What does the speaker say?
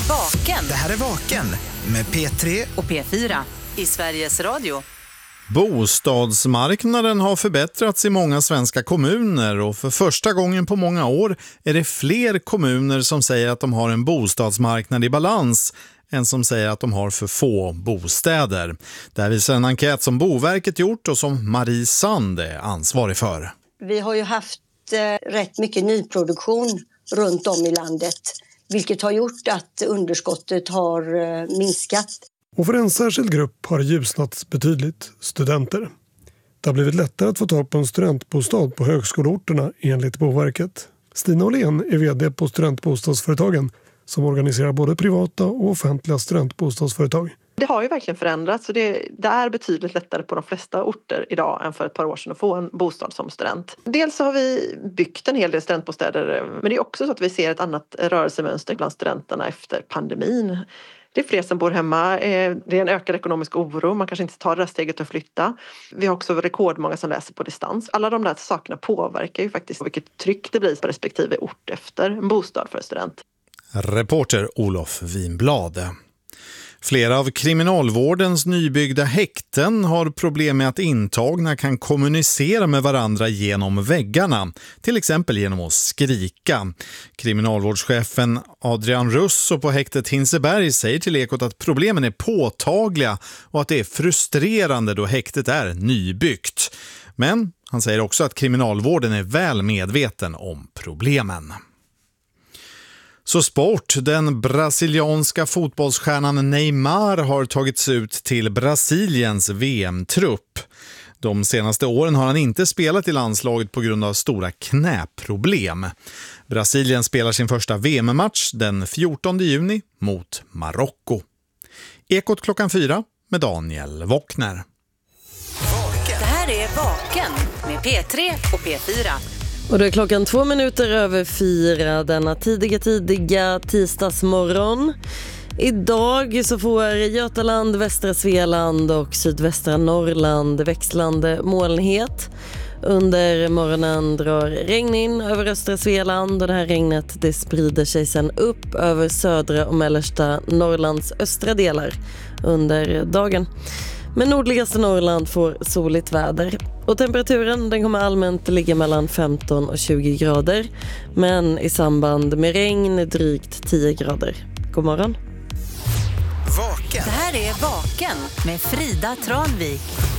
Vaken. Det här är Vaken med P3 och P4 i Sveriges Radio. Bostadsmarknaden har förbättrats i många svenska kommuner och för första gången på många år är det fler kommuner som säger att de har en bostadsmarknad i balans än som säger att de har för få bostäder. Det här visar en enkät som Boverket gjort och som Marie Sand är ansvarig för. Vi har ju haft rätt mycket nyproduktion runt om i landet, vilket har gjort att underskottet har minskat. Och för en särskild grupp har det ljusnat betydligt: studenter. Det har blivit lättare att få tag på en studentbostad på högskoleorterna enligt Boverket. Stina Åhlén är vd på Studentbostadsföretagen som organiserar både privata och offentliga studentbostadsföretag. Det har ju verkligen förändrats och det är betydligt lättare på de flesta orter idag än för ett par år sedan att få en bostad som student. Dels så har vi byggt en hel del studentbostäder, men det är också så att vi ser ett annat rörelsemönster bland studenterna efter pandemin. Det är fler som bor hemma, det är en ökad ekonomisk oro, man kanske inte tar det här steget att flytta. Vi har också rekordmånga som läser på distans. Alla de där sakerna påverkar ju faktiskt vilket tryck det blir på respektive ort efter en bostad för student. Reporter Olof Winblad. Flera av kriminalvårdens nybyggda häkten har problem med att intagna kan kommunicera med varandra genom väggarna, till exempel genom att skrika. Kriminalvårdschefen Adrian Russo på häktet Hinseberg säger till Ekot att problemen är påtagliga och att det är frustrerande då häktet är nybyggt. Men han säger också att kriminalvården är väl medveten om problemen. Så sport. Den brasilianska fotbollsstjärnan Neymar har tagits ut till Brasiliens VM-trupp. De senaste åren har han inte spelat i landslaget på grund av stora knäproblem. Brasilien spelar sin första VM-match den 14 juni mot Marocko. Ekot 4 med Daniel Wockner. Det här är Vaken med P3 och P4. Och då är klockan 4:02 denna tidiga tisdagsmorgon. Idag så får Götaland, västra Svealand och sydvästra Norrland växlande molnighet. Under morgonen drar regn in över östra Svealand och det här regnet det sprider sig sedan upp över södra och mellersta Norrlands östra delar under dagen. Men nordligaste Norrland får soligt väder och temperaturen den kommer allmänt ligga mellan 15 och 20 grader. Men i samband med regn drygt 10 grader. God morgon. Vaken. Det här är Vaken med Frida Tranvik.